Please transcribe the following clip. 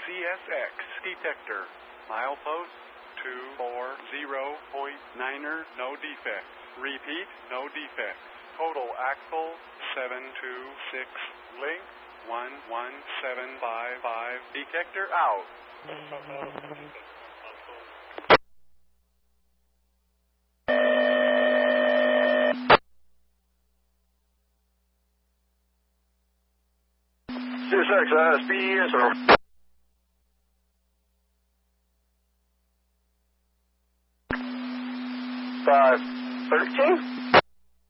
CSX detector. Milepost 240.9er, no defects. Repeat, no defects. Total axle 726. Link 11755. Detector out. CSX, speed,